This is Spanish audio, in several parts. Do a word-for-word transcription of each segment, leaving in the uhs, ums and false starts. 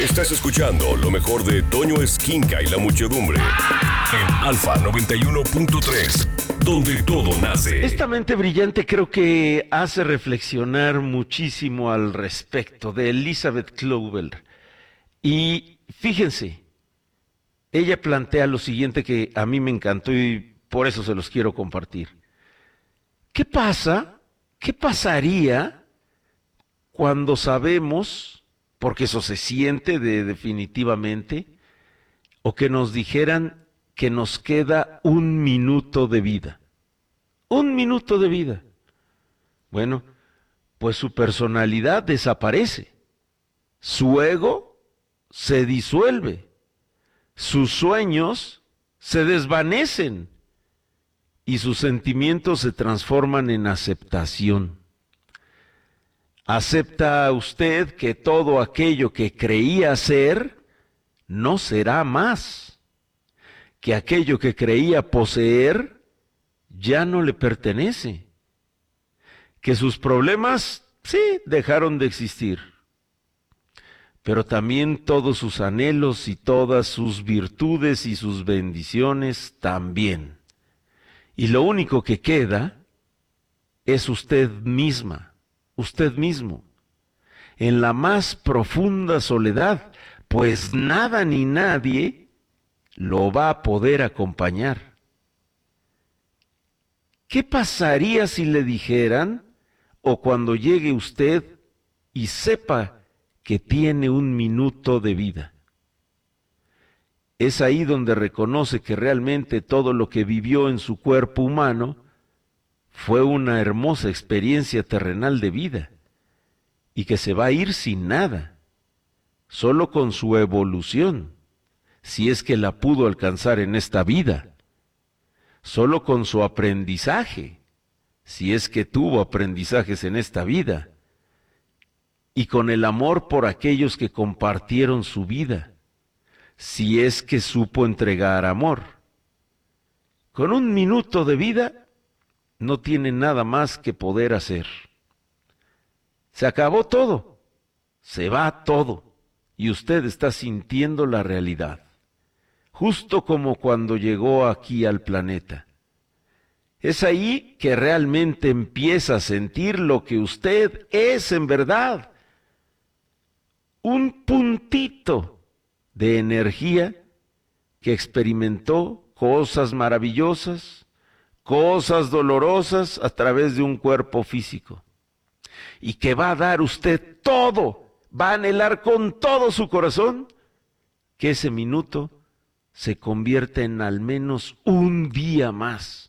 Estás escuchando lo mejor de Toño Esquinca y la muchedumbre en Alfa noventa y uno punto tres, donde todo nace. Esta mente brillante creo que hace reflexionar muchísimo al respecto de Elizabeth Klobuchar. Y fíjense, ella plantea lo siguiente que a mí me encantó y por eso se los quiero compartir. ¿Qué pasa? ¿Qué pasaría cuando sabemos, porque eso se siente de, definitivamente, o que nos dijeran que nos queda un minuto de vida? Un minuto de vida. Bueno, pues su personalidad desaparece, su ego se disuelve, sus sueños se desvanecen y sus sentimientos se transforman en aceptación. ¿Acepta usted que todo aquello que creía ser no será más? Que aquello que creía poseer ya no le pertenece. Que sus problemas, sí, dejaron de existir. Pero también todos sus anhelos y todas sus virtudes y sus bendiciones también. Y lo único que queda es usted misma, usted mismo, en la más profunda soledad, pues nada ni nadie lo va a poder acompañar. ¿Qué pasaría si le dijeran, o cuando llegue usted y sepa que tiene un minuto de vida? Es ahí donde reconoce que realmente todo lo que vivió en su cuerpo humano fue una hermosa experiencia terrenal de vida y que se va a ir sin nada, solo con su evolución, si es que la pudo alcanzar en esta vida, solo con su aprendizaje, si es que tuvo aprendizajes en esta vida, y con el amor por aquellos que compartieron su vida, si es que supo entregar amor. Con un minuto de vida no tiene nada más que poder hacer. Se acabó todo, se va todo, y usted está sintiendo la realidad, justo como cuando llegó aquí al planeta. Es ahí que realmente empieza a sentir lo que usted es en verdad. Un puntito de energía que experimentó cosas maravillosas, cosas dolorosas a través de un cuerpo físico, y que va a dar usted todo, va a anhelar con todo su corazón que ese minuto se convierta en al menos un día más.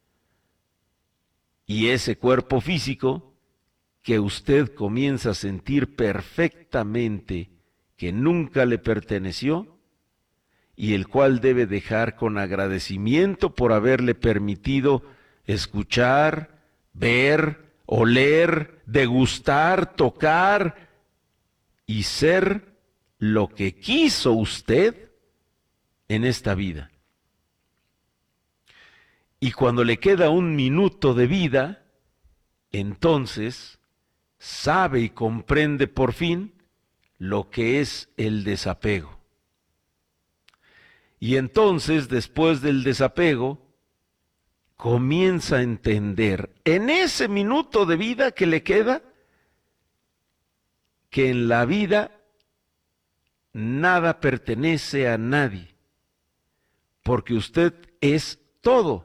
Y ese cuerpo físico que usted comienza a sentir perfectamente que nunca le perteneció y el cual debe dejar con agradecimiento por haberle permitido escuchar, ver, oler, degustar, tocar y ser lo que quiso usted en esta vida. Y cuando le queda un minuto de vida, entonces sabe y comprende por fin lo que es el desapego. Y entonces, después del desapego, comienza a entender en ese minuto de vida que le queda, que en la vida nada pertenece a nadie, porque usted es todo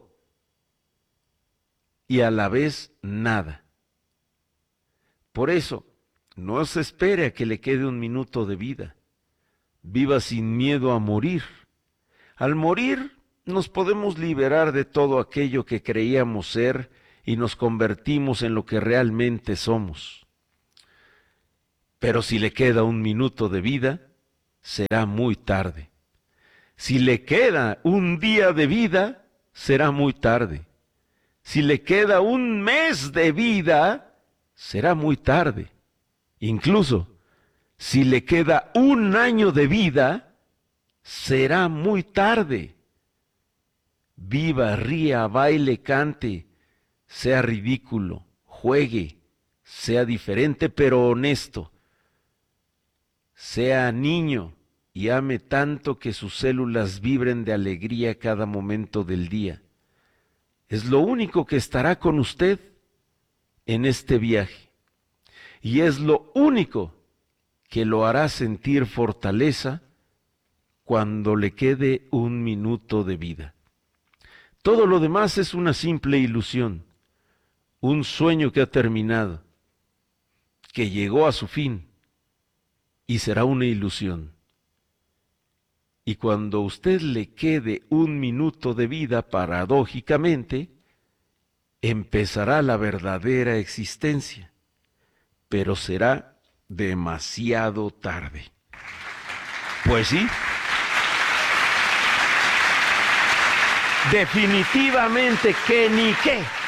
y a la vez nada. Por eso, no se espere a que le quede un minuto de vida. Viva sin miedo a morir. Al morir, nos podemos liberar de todo aquello que creíamos ser y nos convertimos en lo que realmente somos. Pero si le queda un minuto de vida, será muy tarde. Si le queda un día de vida, será muy tarde. Si le queda un mes de vida, será muy tarde. Incluso, si le queda un año de vida, será muy tarde. Viva, ría, baile, cante, sea ridículo, juegue, sea diferente pero honesto. sea niño y ame tanto que sus células vibren de alegría cada momento del día. Es lo único que estará con usted en este viaje. Y es lo único que lo hará sentir fortaleza cuando le quede un minuto de vida. Todo lo demás es una simple ilusión, un sueño que ha terminado, que llegó a su fin y será una ilusión. Y cuando a usted le quede un minuto de vida, paradójicamente, empezará la verdadera existencia, pero será demasiado tarde. Pues sí, definitivamente que ni qué.